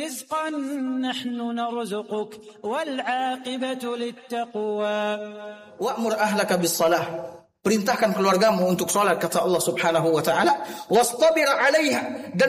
رزقا نحن نرزقك والعاقبة للتقوى. Wa'mur ahlaka bis-shalah. Perintahkan keluargamu untuk salat, kata Allah Subhanahu wa taala. Wastabir 'alaiha, dan